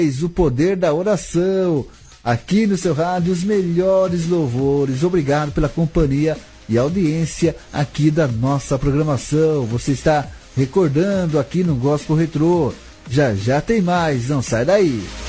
O poder da oração. Aqui no seu rádio, os melhores louvores. Obrigado pela companhia e audiência aqui da nossa programação. Você está recordando aqui no Gospel Retrô. Já já tem mais, não sai daí.